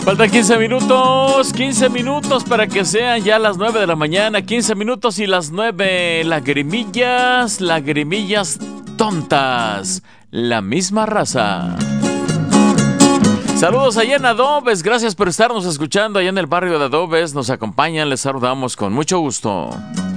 Faltan 15 minutos para que sean ya las 9 de la mañana, 15 minutos y las 9, lagrimillas tontas, la misma raza. Saludos allá en Adobes, gracias por estarnos escuchando allá en el barrio de Adobes, nos acompañan, les saludamos con mucho gusto.